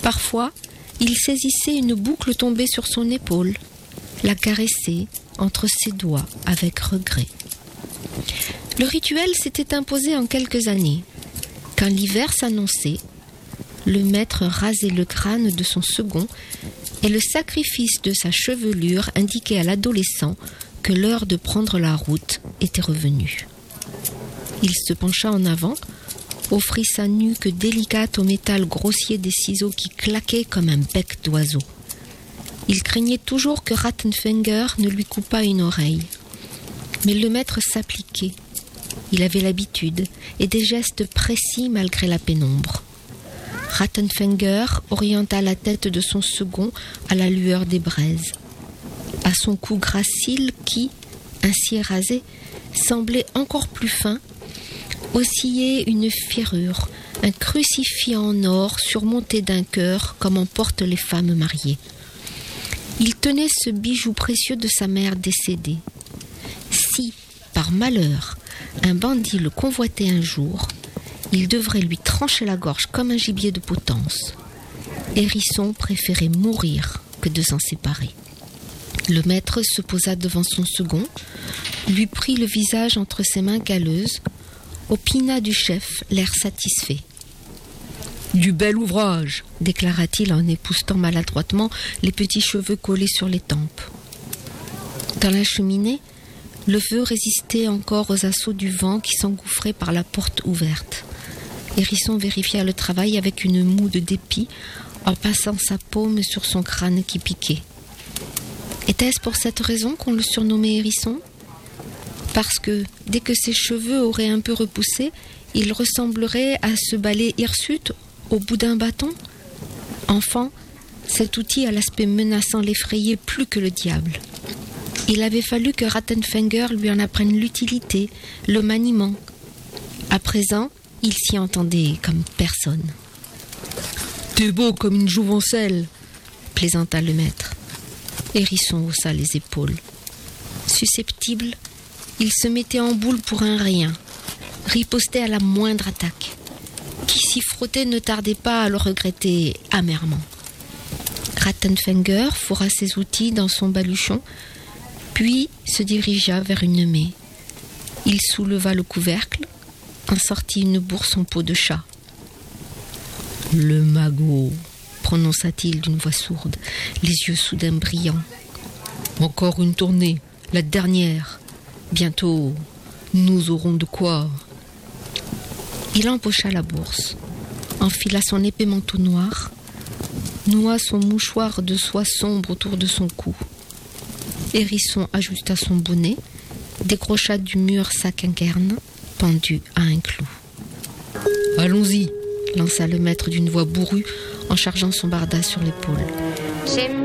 Parfois, il saisissait une boucle tombée sur son épaule, la caressait entre ses doigts avec regret. Le rituel s'était imposé en quelques années. Quand l'hiver s'annonçait, le maître rasait le crâne de son second et le sacrifice de sa chevelure indiquait à l'adolescent que l'heure de prendre la route était revenue. Il se pencha en avant, offrit sa nuque délicate au métal grossier des ciseaux qui claquaient comme un bec d'oiseau. Il craignait toujours que Rattenfänger ne lui coupât une oreille. Mais le maître s'appliquait. Il avait l'habitude et des gestes précis malgré la pénombre. Rattenfänger orienta la tête de son second à la lueur des braises. À son cou gracile qui, ainsi rasé, semblait encore plus fin, oscillait une ferrure, un crucifix en or surmonté d'un cœur comme en portent les femmes mariées. Il tenait ce bijou précieux de sa mère décédée. Si, par malheur, un bandit le convoitait un jour, il devrait lui trancher la gorge comme un gibier de potence. Hérisson préférait mourir que de s'en séparer. Le maître se posa devant son second, lui prit le visage entre ses mains calleuses, opina du chef l'air satisfait. « Du bel ouvrage !» déclara-t-il en époussetant maladroitement les petits cheveux collés sur les tempes. Dans la cheminée, le feu résistait encore aux assauts du vent qui s'engouffrait par la porte ouverte. Hérisson vérifia le travail avec une moue de dépit en passant sa paume sur son crâne qui piquait. Était-ce pour cette raison qu'on le surnommait Hérisson ? Parce que, dès que ses cheveux auraient un peu repoussé, il ressemblerait à ce balai hirsute au bout d'un bâton ? Enfant, cet outil à l'aspect menaçant l'effrayait plus que le diable. Il avait fallu que Rattenfänger lui en apprenne l'utilité, le maniement. À présent, il s'y entendait comme personne. « T'es beau comme une jouvencelle !» plaisanta le maître. Hérisson haussa les épaules. Susceptible, il se mettait en boule pour un rien, ripostait à la moindre attaque. Qui s'y frottait ne tardait pas à le regretter amèrement. Rattenfänger fourra ses outils dans son baluchon, puis se dirigea vers une haie. Il souleva le couvercle, en sortit une bourse en peau de chat. « Le magot !» prononça-t-il d'une voix sourde, les yeux soudain brillants. « Encore une tournée, la dernière. Bientôt, nous aurons de quoi. » Il empocha la bourse, enfila son épais manteau noir, noua son mouchoir de soie sombre autour de son cou. Hérisson ajusta son bonnet, décrocha du mur sa quinquerne, pendue à un clou. « Allons-y !» lança le maître d'une voix bourrue en chargeant son barda sur l'épaule. J'aime